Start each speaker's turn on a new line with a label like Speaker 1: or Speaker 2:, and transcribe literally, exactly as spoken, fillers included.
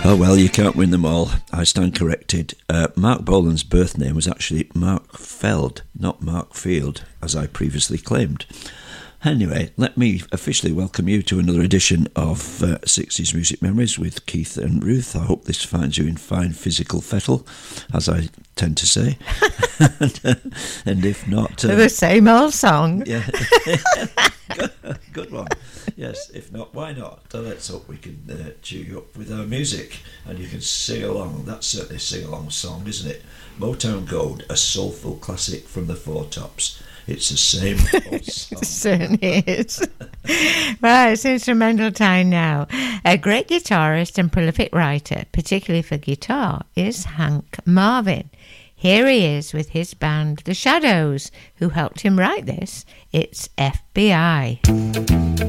Speaker 1: Oh, well, you can't win them all. I stand corrected. Uh, Mark Bolan's birth name was actually Mark Feld, not Mark Field, as I previously claimed. Anyway, let me officially welcome you to another edition of uh, sixties Music Memories with Keith and Ruth. I hope this finds you in fine physical fettle, as I tend to say. and, uh, and if not...
Speaker 2: Uh, the same old song.
Speaker 1: Yeah. good, good one. Yes, if not, why not? So let's hope we can uh, cheer you up with our music and you can sing along. That's certainly a sing-along song, isn't it? Motown Gold, a soulful classic from the Four Tops. It's the same old song.
Speaker 2: It certainly is. Right, it's instrumental time now. A great guitarist and prolific writer, particularly for guitar, is Hank Marvin. Here he is with his band, The Shadows, who helped him write this. It's F B I.